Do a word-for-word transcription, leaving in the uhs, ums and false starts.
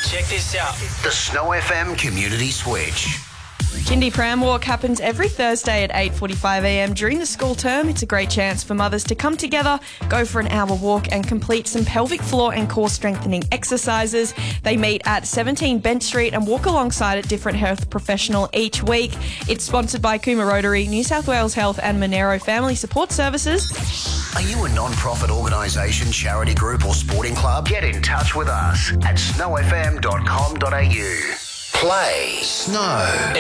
Check this out. The Snow F M Community Switch. Kindy Pram Walk happens every Thursday at eight forty-five a m during the school term. It's a great chance for mothers to come together, go for an hour walk and complete some pelvic floor and core strengthening exercises. They meet at seventeen Bent Street and walk alongside a different health professional each week. It's sponsored by Cooma Rotary, New South Wales Health and Monero Family Support Services. Are you a non-profit organisation, charity group or sporting club? Get in touch with us at snow f m dot com dot a u. Play Snow.